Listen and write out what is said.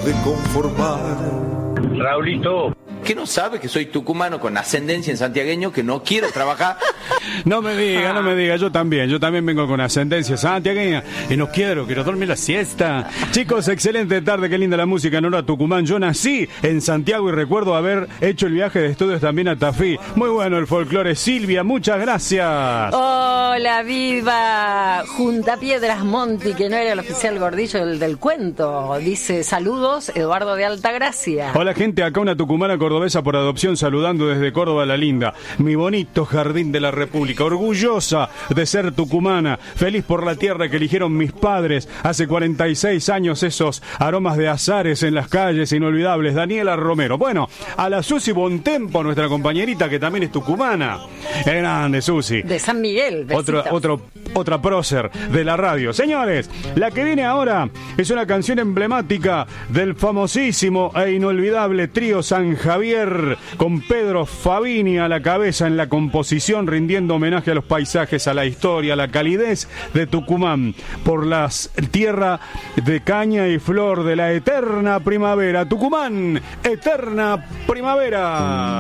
de conformar. Raulito, ¿qué no sabe que soy tucumano con ascendencia en santiagueño, que no quiero trabajar? No me diga, yo también vengo con ascendencia santiagueña y no quiero dormir la siesta. Chicos, excelente tarde, qué linda la música en Hora Tucumán. Yo nací en Santiago y recuerdo haber hecho el viaje de estudios también a Tafí. Muy bueno el folclore. Silvia, muchas gracias. Hola, viva. Junta Piedras Monti, que no era el oficial gordillo del cuento. Dice, saludos, Eduardo de Altagracia. Hola gente, acá una tucumana cordobesa por adopción saludando desde Córdoba la linda. Mi bonito jardín de la República, orgullosa de ser tucumana, feliz por la tierra que eligieron mis padres hace 46 años, esos aromas de azares en las calles inolvidables. Daniela Romero. Bueno, a la Susi Bontempo, nuestra compañerita que también es tucumana. Grande Susi. De San Miguel. Otra prócer de la radio. Señores, la que viene ahora es una canción emblemática del famosísimo e inolvidable trío San Javier, con Pedro Fabini a la cabeza en la composición, rindiendo homenaje a los paisajes, a la historia, a la calidez de Tucumán, por la tierra de caña y flor de la eterna primavera. Tucumán, eterna primavera.